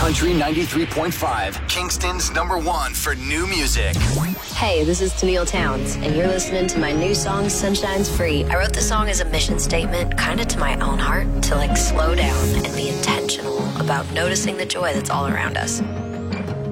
Country 93.5, Kingston's #1 for new music. Hey, this is Tennille Towns, and you're listening to my new song, Sunshine's Free. I wrote the song as a mission statement, kind of to my own heart, to slow down and be intentional about noticing the joy that's all around us.